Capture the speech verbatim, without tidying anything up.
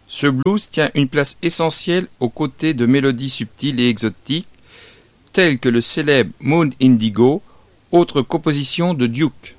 Ce blues tient une place essentielle aux côtés de mélodies subtiles et exotiques, telles que le célèbre Moon Indigo, autre composition de Duke.